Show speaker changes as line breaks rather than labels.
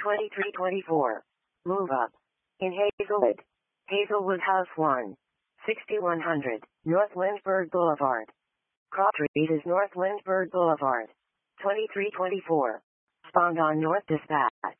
2324. Move up. In Hazelwood. Hazelwood House 1. 6100. North Lindbergh Boulevard. Cross Street is North Lindbergh Boulevard. 2324. Respond on North Dispatch.